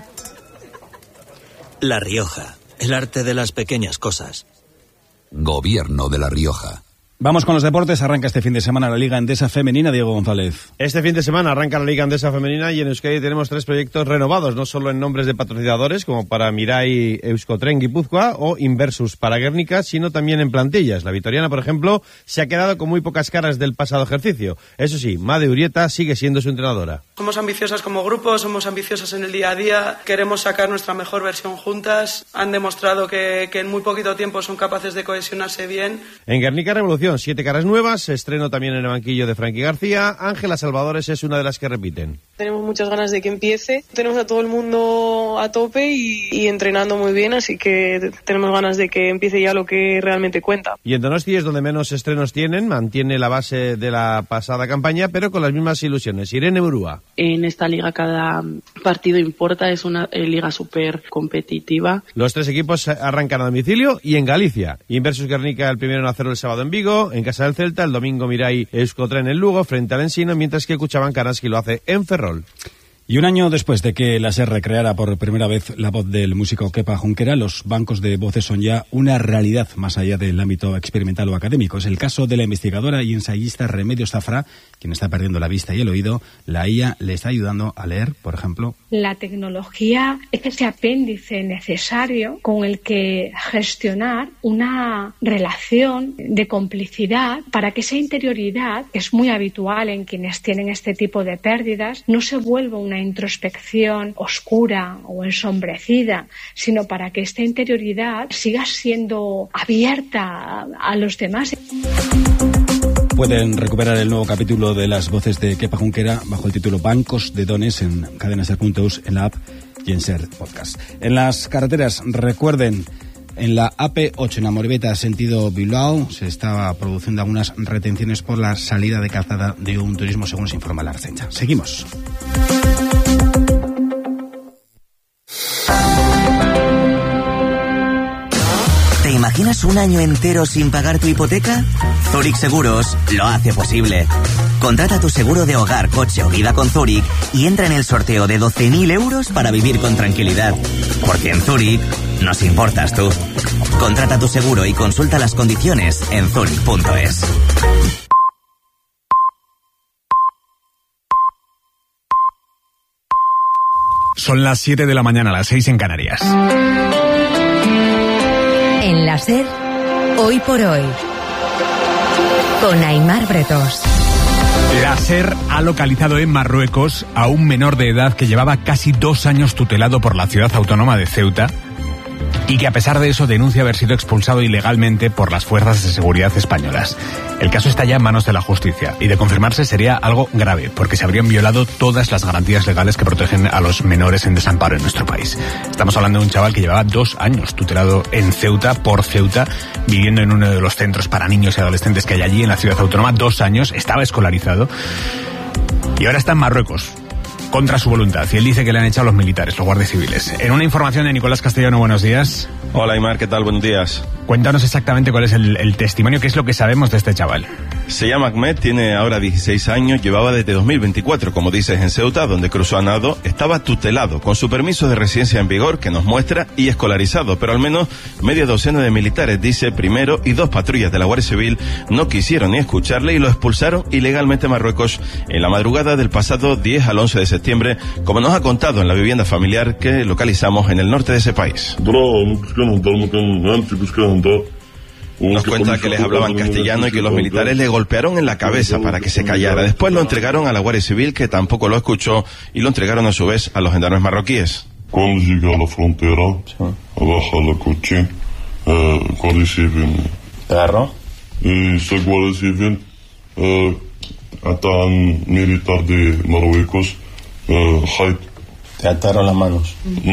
La Rioja, el arte de las pequeñas cosas. Gobierno de La Rioja. Vamos con los deportes. Arranca este fin de semana la Liga Endesa Femenina. Diego González. Este fin de semana arranca la Liga Endesa Femenina y en Euskadi tenemos tres proyectos renovados, no solo en nombres de patrocinadores como para Mirai Euskotren Guipúzcoa o Inversus para Guernica, sino también en plantillas. La vitoriana, por ejemplo, se ha quedado con muy pocas caras del pasado ejercicio. Eso sí, Made Urieta sigue siendo su entrenadora. Somos ambiciosas como grupo, somos ambiciosas en el día a día, queremos sacar nuestra mejor versión juntas. Han demostrado que, que en muy poquito tiempo son capaces de cohesionarse bien. En Guernica Revolución, siete caras nuevas, estreno también en el banquillo de Frankie García. Ángela Salvadores es una de las que repiten. Tenemos muchas ganas de que empiece, tenemos a todo el mundo a tope y, y entrenando muy bien, así que tenemos ganas de que empiece ya lo que realmente cuenta. Y en Donosti es donde menos estrenos tienen, mantiene la base de la pasada campaña, pero con las mismas ilusiones. Irene Burúa. En esta liga cada partido importa, es una eh, liga súper competitiva. Los tres equipos arrancan a domicilio y en Galicia. Inversus Guernica el primero en hacerlo el sábado en Vigo, en casa del Celta, el domingo Mirai Euskotren en Lugo frente al Ensino, mientras que Cuchabank Araski lo hace en Ferrol. Y un año después de que la SER recreara por primera vez la voz del músico Kepa Junquera, los bancos de voces son ya una realidad más allá del ámbito experimental o académico. Es el caso de la investigadora y ensayista Remedios Zafra, quien está perdiendo la vista y el oído. La I A le está ayudando a leer, por ejemplo. La tecnología es ese apéndice necesario con el que gestionar una relación de complicidad para que esa interioridad, que es muy habitual en quienes tienen este tipo de pérdidas, no se vuelva una introspección oscura o ensombrecida, sino para que esta interioridad siga siendo abierta a los demás. Pueden recuperar el nuevo capítulo de las voces de Kepa Junquera bajo el título Bancos de Dones en cadenaser punto eus, en la app y en SER Podcast. En las carreteras, recuerden, en la A P ocho en Amorebieta, sentido Bilbao, se estaba produciendo algunas retenciones por la salida de calzada de un turismo, según se informa la Ertzaintza. Seguimos. ¿Te imaginas un año entero sin pagar tu hipoteca? Zurich Seguros lo hace posible. Contrata tu seguro de hogar, coche o vida con Zurich y entra en el sorteo de doce mil euros para vivir con tranquilidad. Porque en Zurich nos importas tú. Contrata tu seguro y consulta las condiciones en zurich punto es. Son las siete de la mañana, las seis en Canarias. En la SER, hoy por hoy, con Aimar Bretos. La SER ha localizado en Marruecos a un menor de edad que llevaba casi dos años tutelado por la ciudad autónoma de Ceuta y que a pesar de eso denuncia haber sido expulsado ilegalmente por las fuerzas de seguridad españolas. El caso está ya en manos de la justicia y de confirmarse sería algo grave porque se habrían violado todas las garantías legales que protegen a los menores en desamparo en nuestro país. Estamos hablando de un chaval que llevaba dos años tutelado en Ceuta, por Ceuta, viviendo en uno de los centros para niños y adolescentes que hay allí en la ciudad autónoma. Dos años, estaba escolarizado y ahora está en Marruecos, contra su voluntad, y él dice que le han echado los militares, los guardias civiles. En una información de Nicolás Castellano, buenos días. Hola Aimar, ¿qué tal? Buenos días. Cuéntanos exactamente cuál es el, el testimonio, qué es lo que sabemos de este chaval. Se llama Ahmed, tiene ahora dieciséis años, llevaba desde dos mil veinticuatro, como dices, en Ceuta, donde cruzó a nado, estaba tutelado, con su permiso de residencia en vigor, que nos muestra, y escolarizado, pero al menos media docena de militares, dice, primero, y dos patrullas de la Guardia Civil no quisieron ni escucharle y lo expulsaron ilegalmente a Marruecos en la madrugada del pasado diez al once de septiembre, como nos ha contado en la vivienda familiar que localizamos en el norte de ese país. Nos cuenta que les hablaban castellano y que los militares le golpearon en la cabeza para que se callara. Después lo entregaron a la Guardia Civil, que tampoco lo escuchó, y lo entregaron a su vez a los gendarmes marroquíes. Cuando llegué a la frontera, baja el coche, eh, Guardia Civil. ¿Te agarró? Y ese Guardia Civil, eh, atan militar de Marruecos, eh, Haid. ¿Te ataron las manos?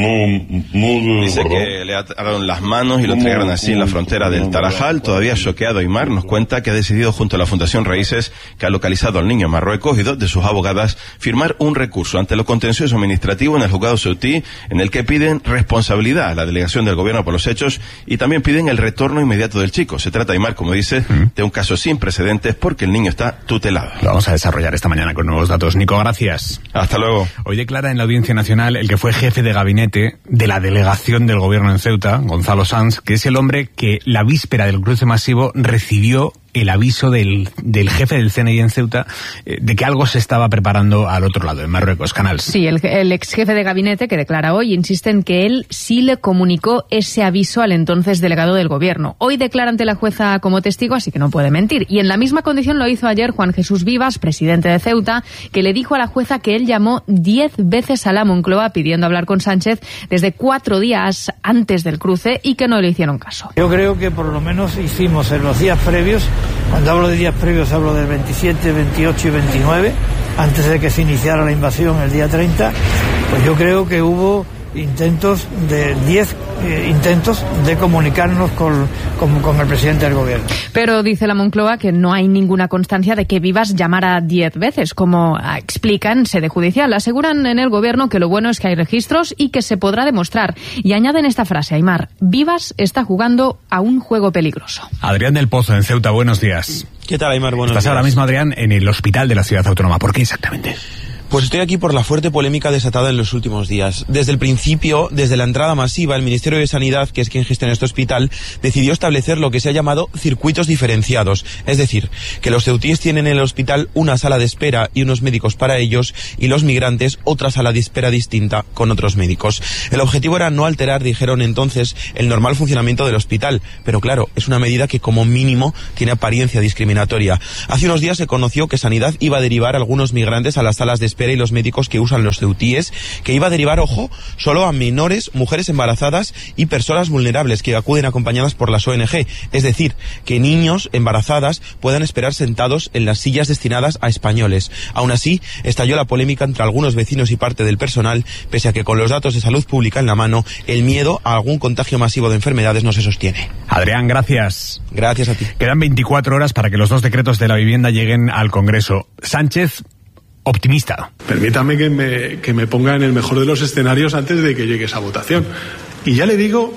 No, no. Dice que le ataron las manos y lo entregaron así en la frontera del Tarajal. Todavía choqueado, Aymar nos cuenta que ha decidido junto a la Fundación Raíces, que ha localizado al niño en Marruecos, y dos de sus abogadas firmar un recurso ante lo contencioso administrativo en el juzgado ceutí, en el que piden responsabilidad a la delegación del gobierno por los hechos y también piden el retorno inmediato del chico. Se trata, Aymar, como dice, de un caso sin precedentes porque el niño está tutelado. Lo vamos a desarrollar esta mañana con nuevos datos. Nico, gracias. Hasta luego. Hoy declara en la Audiencia Nacional el que fue jefe de gabinete de la delegación del gobierno en Ceuta, Gonzalo Sanz, que es el hombre que la víspera del cruce masivo recibió el aviso del, del jefe del C N I en Ceuta eh, de que algo se estaba preparando al otro lado, en Marruecos. Canals. Sí, el, el ex jefe de gabinete que declara hoy insiste en que él sí le comunicó ese aviso al entonces delegado del gobierno. Hoy declara ante la jueza como testigo, así que no puede mentir. Y en la misma condición lo hizo ayer Juan Jesús Vivas, presidente de Ceuta, que le dijo a la jueza que él llamó diez veces a la Moncloa pidiendo hablar con Sánchez desde cuatro días antes del cruce y que no le hicieron caso. Yo creo que por lo menos hicimos en los días previos. Cuando hablo de días previos hablo del veintisiete, veintiocho y veintinueve, antes de que se iniciara la invasión el día treinta, pues yo creo que hubo intentos de diez eh, intentos de comunicarnos con, con, con el presidente del gobierno. Pero dice la Moncloa que no hay ninguna constancia de que Vivas llamara diez veces, como explican en sede judicial. Aseguran en el gobierno que lo bueno es que hay registros y que se podrá demostrar. Y añaden esta frase, Aymar: Vivas está jugando a un juego peligroso. Adrián del Pozo, en Ceuta, buenos días. ¿Qué tal, Aymar? Buenos Estás días. ahora mismo, Adrián, en el hospital de la ciudad autónoma. ¿Por qué exactamente? Pues estoy aquí por la fuerte polémica desatada en los últimos días. Desde el principio, desde la entrada masiva, el Ministerio de Sanidad, que es quien gestiona este hospital, decidió establecer lo que se ha llamado circuitos diferenciados. Es decir, que los ceutíes tienen en el hospital una sala de espera y unos médicos para ellos, y los migrantes otra sala de espera distinta con otros médicos. El objetivo era no alterar, dijeron entonces, el normal funcionamiento del hospital. Pero claro, es una medida que como mínimo tiene apariencia discriminatoria. Hace unos días se conoció que Sanidad iba a derivar a algunos migrantes a las salas de espera y los médicos que usan los ceutíes, que iba a derivar, ojo, solo a menores, mujeres embarazadas y personas vulnerables que acuden acompañadas por las O N G. Es decir, que niños embarazadas puedan esperar sentados en las sillas destinadas a españoles. Aún así, estalló la polémica entre algunos vecinos y parte del personal, pese a que con los datos de salud pública en la mano, el miedo a algún contagio masivo de enfermedades no se sostiene. Adrián, gracias. Gracias a ti. Quedan veinticuatro horas para que los dos decretos de la vivienda lleguen al Congreso. Sánchez, optimista. Permítame que me, que me ponga en el mejor de los escenarios antes de que llegue esa votación. Y ya le digo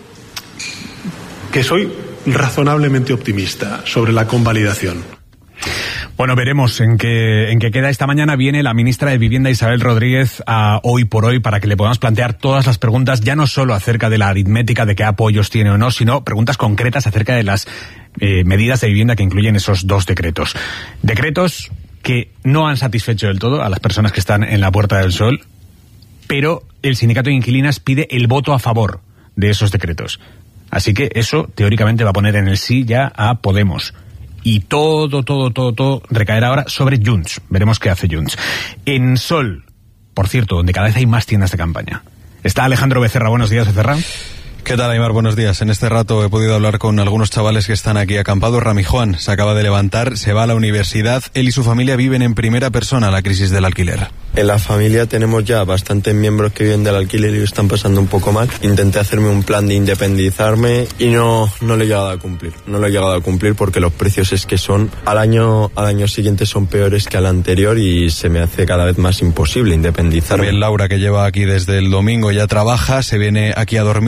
que soy razonablemente optimista sobre la convalidación. Bueno, veremos en qué, en qué queda. Esta mañana viene la ministra de Vivienda, Isabel Rodríguez, a Hoy por Hoy, para que le podamos plantear todas las preguntas, ya no solo acerca de la aritmética de qué apoyos tiene o no, sino preguntas concretas acerca de las eh, medidas de vivienda que incluyen esos dos decretos. Decretos que no han satisfecho del todo a las personas que están en la Puerta del Sol, pero el sindicato de inquilinas pide el voto a favor de esos decretos. Así que eso, teóricamente, va a poner en el sí ya a Podemos. Y todo, todo, todo, todo recaerá ahora sobre Junts. Veremos qué hace Junts. En Sol, por cierto, donde cada vez hay más tiendas de campaña, está Alejandro Becerra. Buenos días, Becerra. ¿Qué tal, Aymar? Buenos días. En este rato he podido hablar con algunos chavales que están aquí acampados. Rami Juan se acaba de levantar, se va a la universidad. Él y su familia viven en primera persona la crisis del alquiler. En la familia tenemos ya bastantes miembros que viven del alquiler y lo están pasando un poco mal. Intenté hacerme un plan de independizarme y no, no lo he llegado a cumplir. No lo he llegado a cumplir porque los precios es que son, al año, al año siguiente son peores que al anterior y se me hace cada vez más imposible independizarme. También Laura, que lleva aquí desde el domingo, ya trabaja, se viene aquí a dormir. Nos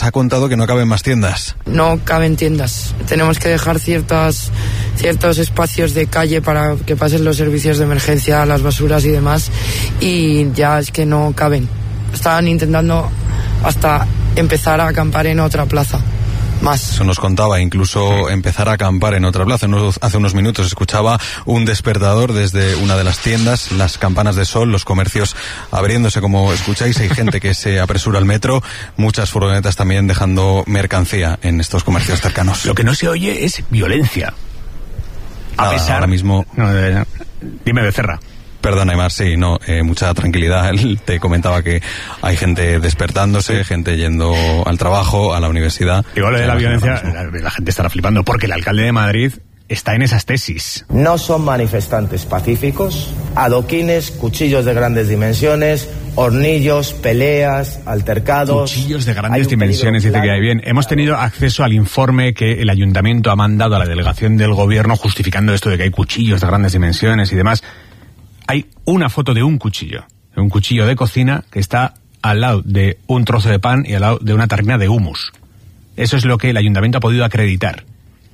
nos ha contado que no caben más tiendas. No caben tiendas. Tenemos que dejar ciertas, ciertos espacios de calle para que pasen los servicios de emergencia, las basuras y demás, y ya es que no caben. Estaban intentando hasta empezar a acampar en otra plaza. Más. Eso nos contaba, incluso empezar a acampar en otra plaza. Hace unos minutos escuchaba un despertador desde una de las tiendas, las campanas de sol, los comercios abriéndose, como escucháis. Hay gente que se apresura al metro, muchas furgonetas también dejando mercancía en estos comercios cercanos. Lo que no se oye es violencia. A Nada, pesar... ahora mismo... No, de... no. Dime, Becerra. Perdona, Aymar, sí, no, eh, mucha tranquilidad. Él te comentaba que hay gente despertándose, gente yendo al trabajo, a la universidad. Igual lo de la violencia, la, la gente estará flipando, porque el alcalde de Madrid está en esas tesis. No son manifestantes pacíficos, adoquines, cuchillos de grandes dimensiones, hornillos, peleas, altercados. Cuchillos de grandes dimensiones, dice que hay bien. Hemos tenido acceso al informe que el ayuntamiento ha mandado a la delegación del gobierno justificando esto de que hay cuchillos de grandes dimensiones y demás. Hay una foto de un cuchillo, de un cuchillo de cocina que está al lado de un trozo de pan y al lado de una tarrina de humus. Eso es lo que el ayuntamiento ha podido acreditar.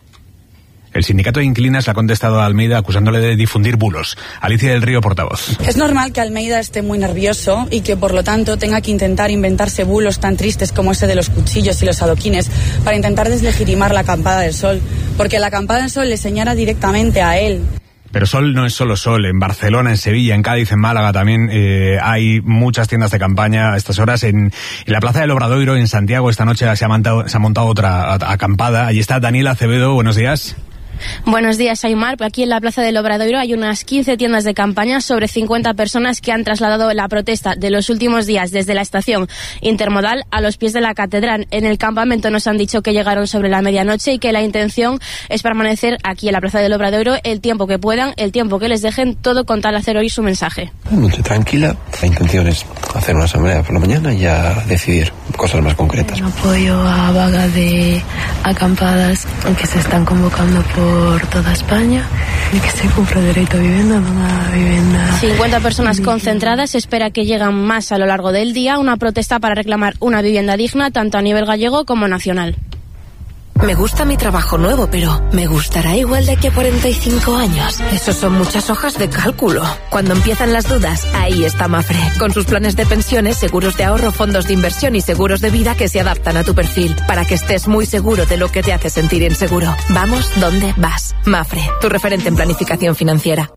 El sindicato de inquilinas le ha contestado a Almeida acusándole de difundir bulos. Alicia del Río, portavoz. Es normal que Almeida esté muy nervioso y que por lo tanto tenga que intentar inventarse bulos tan tristes como ese de los cuchillos y los adoquines para intentar deslegitimar la acampada del sol, porque la acampada del sol le señala directamente a él. Pero sol no es solo sol. En Barcelona, en Sevilla, en Cádiz, en Málaga también eh, hay muchas tiendas de campaña a estas horas. En, en la Plaza del Obradoiro, en Santiago, esta noche se ha montado, se ha montado otra acampada. Allí está Daniela Acevedo. Buenos días. Buenos días, Aymar. Aquí en la Plaza del Obradoiro hay unas quince tiendas de campaña, sobre cincuenta personas que han trasladado la protesta de los últimos días desde la estación intermodal a los pies de la catedral. En el campamento nos han dicho que llegaron sobre la medianoche y que la intención es permanecer aquí en la Plaza del Obradoiro el tiempo que puedan, el tiempo que les dejen, todo con tal hacer oír su mensaje. Noche tranquila. La intención es hacer una asamblea por la mañana y ya decidir cosas más concretas. En apoyo a vaga de acampadas que se están convocando por por toda España y que se cumpla el derecho a vivienda, una vivienda. cincuenta personas concentradas, se espera que lleguen más a lo largo del día, una protesta para reclamar una vivienda digna tanto a nivel gallego como nacional. Me gusta mi trabajo nuevo, pero ¿me gustará igual de aquí a cuarenta y cinco años? Eso son muchas hojas de cálculo. Cuando empiezan las dudas, ahí está Mafre, con sus planes de pensiones, seguros de ahorro, fondos de inversión y seguros de vida que se adaptan a tu perfil, para que estés muy seguro de lo que te hace sentir inseguro. Vamos donde vas. Mafre, tu referente en planificación financiera.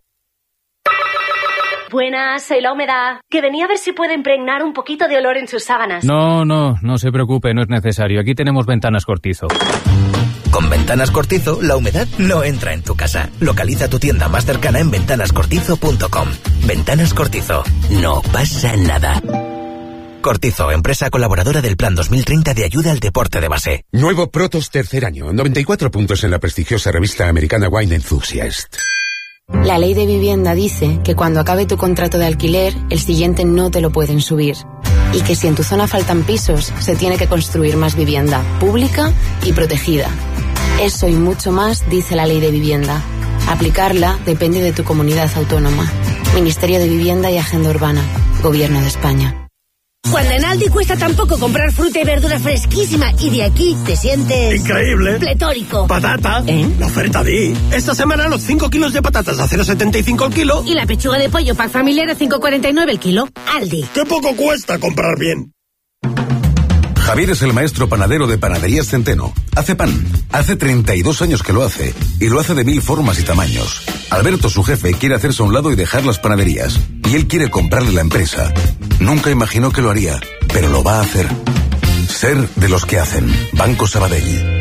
Buenas, soy la humedad. Que venía a ver si puede impregnar un poquito de olor en sus sábanas. No, no, no se preocupe, no es necesario. Aquí tenemos Ventanas Cortizo. Con Ventanas Cortizo, la humedad no entra en tu casa. Localiza tu tienda más cercana en ventanas cortizo punto com. Ventanas Cortizo. No pasa nada. Cortizo, empresa colaboradora del Plan dos mil treinta de ayuda al deporte de base. Nuevo Protos tercer año. noventa y cuatro puntos en la prestigiosa revista americana Wine Enthusiast. La ley de vivienda dice que cuando acabe tu contrato de alquiler, el siguiente no te lo pueden subir. Y que si en tu zona faltan pisos, se tiene que construir más vivienda, pública y protegida. Eso y mucho más dice la ley de vivienda. Aplicarla depende de tu comunidad autónoma. Ministerio de Vivienda y Agenda Urbana. Gobierno de España. Cuando en Aldi cuesta tan poco comprar fruta y verdura fresquísima y de aquí te sientes... ¡increíble! Pletórico. ¡Patata! ¿Eh? La oferta di. Esta semana los cinco kilos de patatas a cero coma setenta y cinco el kilo. Y la pechuga de pollo pack familiar a cinco coma cuarenta y nueve el kilo. Aldi. ¡Qué poco cuesta comprar bien! Javier es el maestro panadero de Panaderías Centeno. Hace pan. Hace treinta y dos años que lo hace. Y lo hace de mil formas y tamaños. Alberto, su jefe, quiere hacerse a un lado y dejar las panaderías. Y él quiere comprarle la empresa. Nunca imaginó que lo haría, pero lo va a hacer. Ser de los que hacen. Banco Sabadell.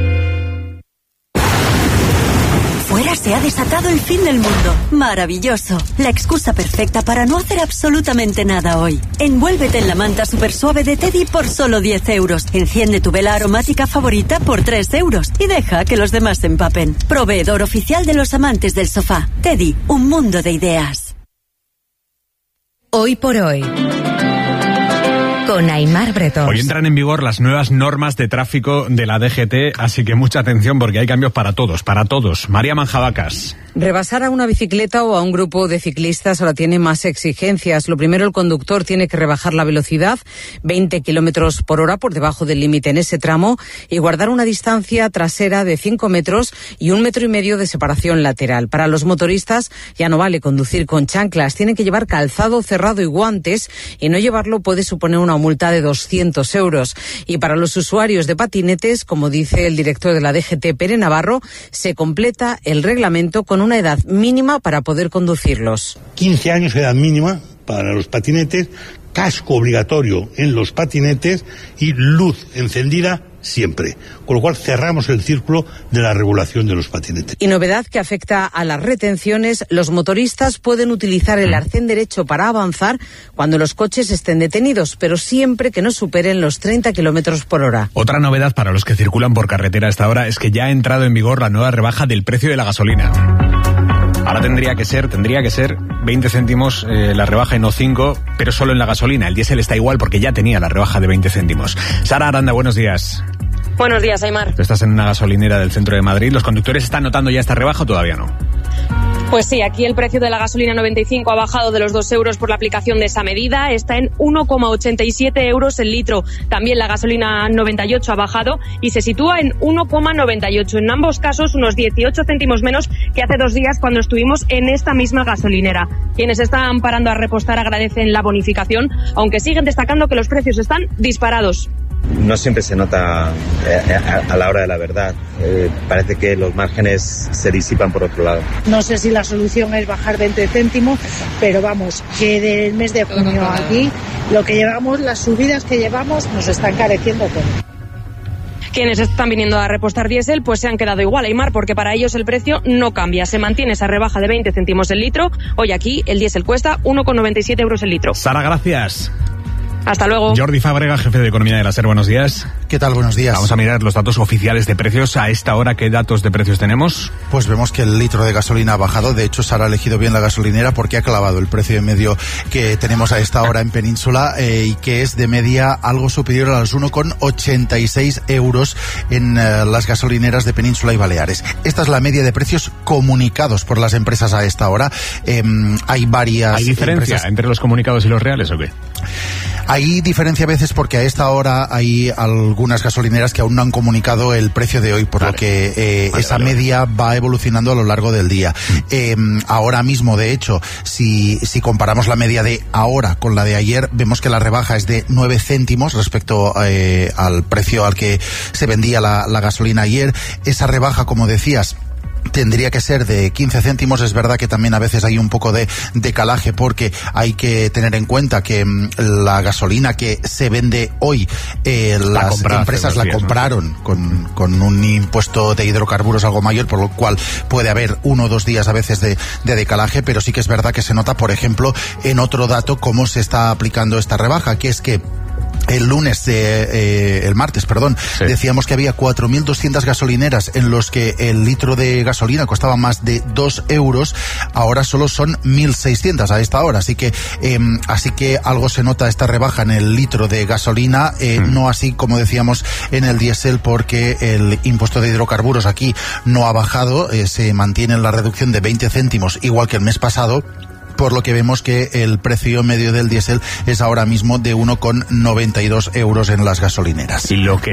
Fuera se ha desatado el fin del mundo. Maravilloso. La excusa perfecta para no hacer absolutamente nada hoy. Envuélvete en la manta super suave de Teddy por solo diez euros. Enciende tu vela aromática favorita por tres euros. Y deja que los demás se empapen. Proveedor oficial de los amantes del sofá. Teddy, un mundo de ideas. Hoy por hoy. Con Aymar Bretón. Hoy entran en vigor las nuevas normas de tráfico de la D G T, así que mucha atención porque hay cambios para todos, para todos. María Manjabacas. Rebasar a una bicicleta o a un grupo de ciclistas ahora tiene más exigencias. Lo primero, el conductor tiene que rebajar la velocidad, veinte kilómetros por hora por debajo del límite en ese tramo, y guardar una distancia trasera de cinco metros y un metro y medio de separación lateral. Para los motoristas ya no vale conducir con chanclas, tienen que llevar calzado cerrado y guantes, y no llevarlo puede suponer una multa de doscientos euros. Y para los usuarios de patinetes, como dice el director de la D G T, Pere Navarro, se completa el reglamento con una edad mínima para poder conducirlos. quince años, edad mínima para los patinetes, casco obligatorio en los patinetes y luz encendida siempre. Con lo cual cerramos el círculo de la regulación de los patinetes. Y novedad que afecta a las retenciones: los motoristas pueden utilizar el arcén derecho para avanzar cuando los coches estén detenidos, pero siempre que no superen los treinta kilómetros por hora. Otra novedad para los que circulan por carretera a esta hora es que ya ha entrado en vigor la nueva rebaja del precio de la gasolina. Ahora tendría que ser, tendría que ser veinte céntimos eh, la rebaja y no cinco, pero solo en la gasolina. El diésel está igual porque ya tenía la rebaja de veinte céntimos. Sara Aranda, buenos días. Buenos días, Aimar. Tú estás en una gasolinera del centro de Madrid. ¿Los conductores están notando ya esta rebaja o todavía no? Pues sí, aquí el precio de la gasolina noventa y cinco ha bajado de los dos euros por la aplicación de esa medida. Está en uno coma ochenta y siete euros el litro. También la gasolina noventa y ocho ha bajado y se sitúa en uno coma noventa y ocho. En ambos casos, unos dieciocho céntimos menos que hace dos días cuando estuvimos en esta misma gasolinera. Quienes están parando a repostar agradecen la bonificación, aunque siguen destacando que los precios están disparados. No siempre se nota eh, a, a la hora de la verdad. Eh, parece que los márgenes se disipan por otro lado. No sé si la solución es bajar veinte céntimos, pero vamos, que del mes de junio aquí, lo que llevamos, las subidas que llevamos, nos está encareciendo todo. Quienes están viniendo a repostar diésel pues se han quedado igual, Aimar, porque para ellos el precio no cambia. Se mantiene esa rebaja de veinte céntimos el litro. Hoy aquí el diésel cuesta uno coma noventa y siete euros el litro. Sara, gracias. Hasta luego. Jordi Fábrega, jefe de Economía de la SER, buenos días. ¿Qué tal? Buenos días. Vamos a mirar los datos oficiales de precios. A esta hora, ¿qué datos de precios tenemos? Pues vemos que el litro de gasolina ha bajado. De hecho, Sara ha elegido bien la gasolinera porque ha clavado el precio de medio que tenemos a esta hora en Península eh, y que es de media algo superior a los uno coma ochenta y seis euros en eh, las gasolineras de Península y Baleares. Esta es la media de precios comunicados por las empresas a esta hora. Eh, hay varias ¿Hay diferencia empresas... entre los comunicados y los reales o qué? Hay diferencia a veces porque a esta hora hay algunas gasolineras que aún no han comunicado el precio de hoy, por vale. lo que eh, vale, esa vale, media vale. va evolucionando a lo largo del día. Mm. Eh, ahora mismo, de hecho, si, si comparamos la media de ahora con la de ayer, vemos que la rebaja es de nueve céntimos respecto eh, al precio al que se vendía la, la gasolina ayer. Esa rebaja, como decías, tendría que ser de quince céntimos. Es verdad que también a veces hay un poco de decalaje porque hay que tener en cuenta que mmm, la gasolina que se vende hoy, eh, las empresas la días, compraron ¿no? con, con un impuesto de hidrocarburos algo mayor, por lo cual puede haber uno o dos días a veces de, de decalaje, pero sí que es verdad que se nota, por ejemplo, en otro dato cómo se está aplicando esta rebaja, que es que el lunes, eh, eh, el martes, perdón, sí. decíamos que había cuatro mil doscientas gasolineras en los que el litro de gasolina costaba más de dos euros, ahora solo son mil seiscientas a esta hora, así que eh, así que algo se nota esta rebaja en el litro de gasolina, eh, mm. no así como decíamos en el diésel, porque el impuesto de hidrocarburos aquí no ha bajado, eh, se mantiene en la reducción de veinte céntimos, igual que el mes pasado, por lo que vemos que el precio medio del diésel es ahora mismo de uno coma noventa y dos euros en las gasolineras. Y lo que